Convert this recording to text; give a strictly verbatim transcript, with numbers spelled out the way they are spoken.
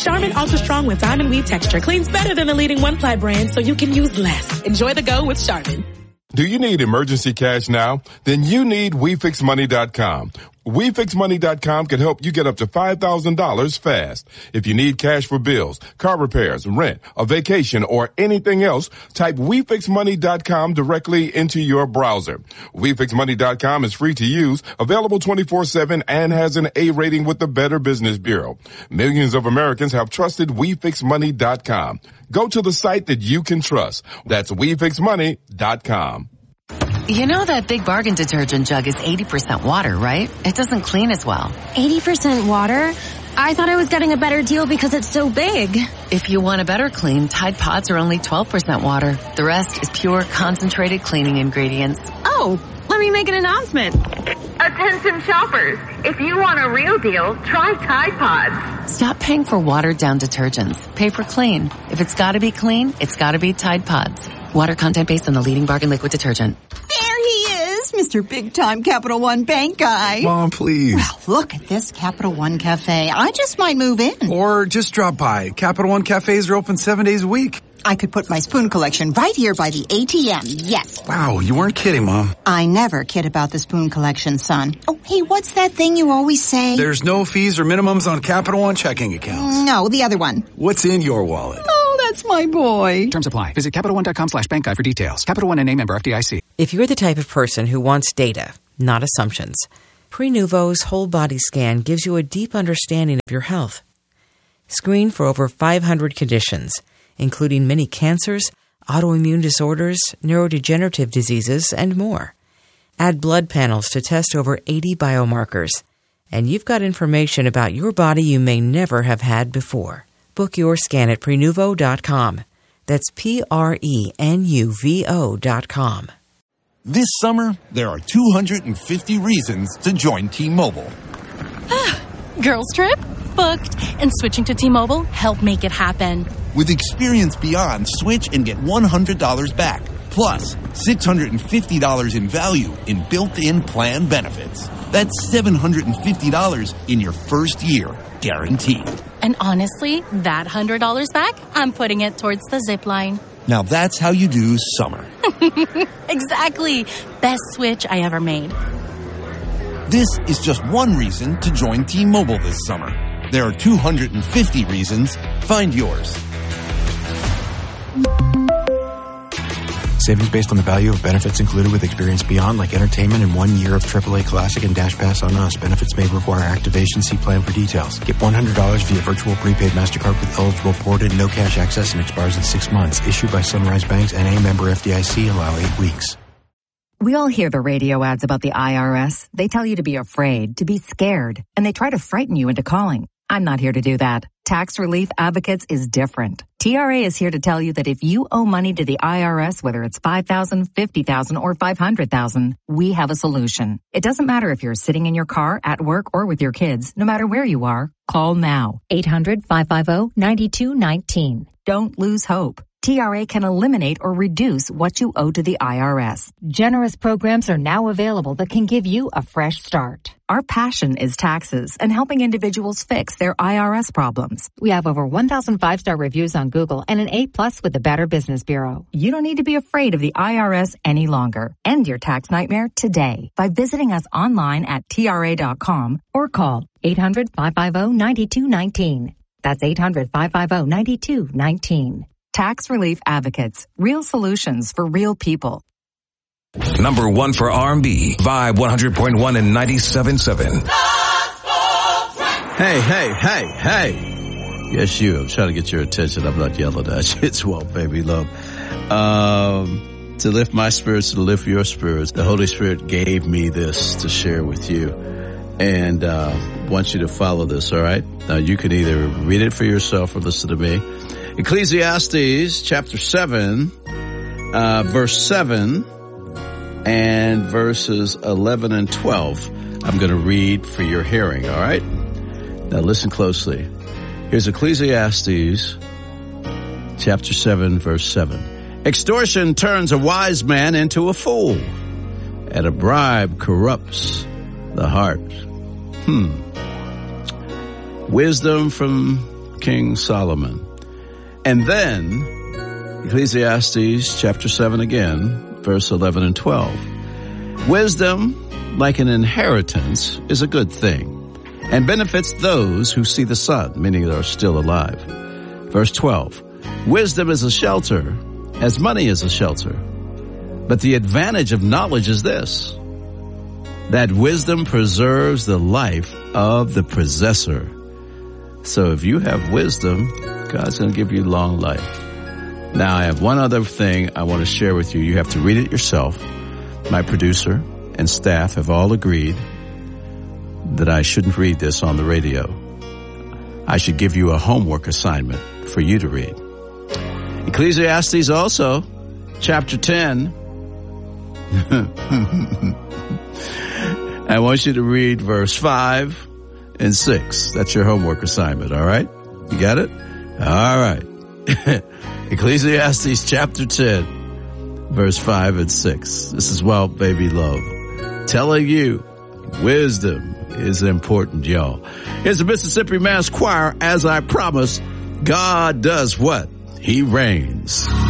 Charmin Ultra Strong with diamond weave texture cleans better than the leading one-ply brand, so you can use less. Enjoy the go with Charmin. Do you need emergency cash now? Then you need We Fix Money dot com. We Fix Money dot com can help you get up to five thousand dollars fast. If you need cash for bills, car repairs, rent, a vacation, or anything else, type We Fix Money dot com directly into your browser. We Fix Money dot com is free to use, available twenty-four seven, and has an A rating with the Better Business Bureau. Millions of Americans have trusted We Fix Money dot com. Go to the site that you can trust. That's We Fix Money dot com. You know that Big Bargain detergent jug is eighty percent water, right? It doesn't clean as well. eighty percent water? I thought I was getting a better deal because it's so big. If you want a better clean, Tide Pods are only twelve percent water. The rest is pure, concentrated cleaning ingredients. Oh, let me make an announcement. Attention shoppers, if you want a real deal, try Tide Pods. Stop paying for watered-down detergents. Pay for clean. If it's gotta be clean, it's gotta be Tide Pods. Water content based on the leading bargain liquid detergent. There he is, Mister Big Time Capital One Bank guy. Mom, please. Well, look at this Capital One Cafe. I just might move in. Or just drop by. Capital One cafes are open seven days a week. I could put my spoon collection right here by the A T M, yes. Wow, you weren't kidding, Mom. I never kid about the spoon collection, son. Oh, hey, what's that thing you always say? There's no fees or minimums on Capital One checking accounts. No, the other one. What's in your wallet? Oh, that's my boy. Terms apply. Visit Capital One dot com slash bank guide for details. Capital One N A member F D I C. If you're the type of person who wants data, not assumptions, Prenuvo's whole body scan gives you a deep understanding of your health. Screen for over five hundred conditions, including many cancers, autoimmune disorders, neurodegenerative diseases, and more. Add blood panels to test over eighty biomarkers, and you've got information about your body you may never have had before. Book your scan at Prenuvo dot com. That's P R E N U V O dot com. This summer, there are two hundred fifty reasons to join T-Mobile. Girls trip? Booked. And switching to T-Mobile helped make it happen. With Experience Beyond, switch and get one hundred dollars back. Plus, six hundred fifty dollars in value in built-in plan benefits. That's seven hundred fifty dollars in your first year, guaranteed. And honestly, that one hundred dollars back, I'm putting it towards the zip line. Now that's how you do summer. Exactly. Best switch I ever made. This is just one reason to join T-Mobile this summer. There are two hundred fifty reasons. Find yours. Savings based on the value of benefits included with Experience Beyond, like entertainment and one year of triple A Classic and Dash Pass on us. Benefits may require activation. See plan for details. Get one hundred dollars via virtual prepaid MasterCard with eligible ported, no cash access, and expires in six months. Issued by Sunrise Banks, N A member F D I C. Allow eight weeks. We all hear the radio ads about the I R S. They tell you to be afraid, to be scared, and they try to frighten you into calling. I'm not here to do that. Tax Relief Advocates is different. T R A is here to tell you that if you owe money to the I R S, whether it's five thousand dollars, fifty thousand dollars, or five hundred thousand dollars, we have a solution. It doesn't matter if you're sitting in your car, at work, or with your kids. No matter where you are, call now. eight hundred, five five zero, nine two one nine. Don't lose hope. T R A can eliminate or reduce what you owe to the I R S. Generous programs are now available that can give you a fresh start. Our passion is taxes and helping individuals fix their I R S problems. We have over one thousand five-star reviews on Google and an A plus with the Better Business Bureau. You don't need to be afraid of the I R S any longer. End your tax nightmare today by visiting us online at T R A dot com or call eight hundred, five five zero, nine two one nine. That's eight hundred, five five zero, nine two one nine. Tax Relief Advocates. Real solutions for real people. Number one for R and B. Vibe one hundred point one and ninety-seven point seven. Hey, hey, hey, hey. Yes, you. I'm trying to get your attention. I'm not yelling at you. It's well, baby, love. Um, to lift my spirits, to lift your spirits, the Holy Spirit gave me this to share with you. And uh want you to follow this, all right? Now, you can either read it for yourself or listen to me. Ecclesiastes chapter seven, uh, verse seven and verses eleven and twelve. I'm going to read for your hearing, all right? Now listen closely. Here's Ecclesiastes chapter seven, verse seven. Extortion turns a wise man into a fool, and a bribe corrupts the heart. Hmm. Wisdom from King Solomon. And then Ecclesiastes chapter seven again, verse eleven and twelve. Wisdom, like an inheritance, is a good thing and benefits those who see the sun, meaning they are still alive. Verse twelve. Wisdom is a shelter, as money is a shelter. But the advantage of knowledge is this, that wisdom preserves the life of the possessor. So if you have wisdom, God's going to give you long life. Now, I have one other thing I want to share with you. You have to read it yourself. My producer and staff have all agreed that I shouldn't read this on the radio. I should give you a homework assignment for you to read. Ecclesiastes also, chapter ten. I want you to read verse five and six. That's your homework assignment, all right? You got it? All right. Ecclesiastes chapter ten, verse five and six. This is Wealth, Baby, Love, telling you wisdom is important, y'all. Here's the Mississippi Mass Choir. As I promised, God does what? He reigns.